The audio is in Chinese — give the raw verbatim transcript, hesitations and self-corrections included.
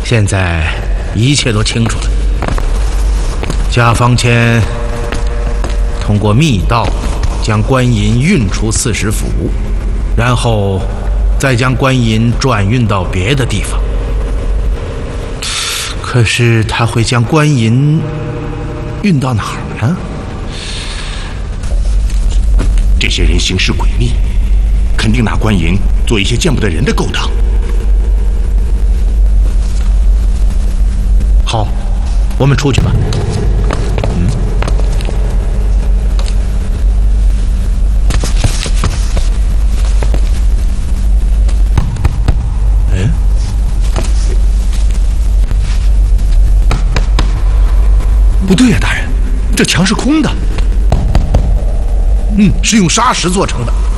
现在一切都清楚了。贾方谦通过密道将官银运出刺史府，然后再将官银转运到别的地方。可是他会将官银运到哪儿呢？ 这些人行事诡秘，肯定拿官银做一些见不得人的勾当。 好，我们出去吧。嗯。哎， 不对呀，大人，这墙是空的。 嗯，是用砂石做成的。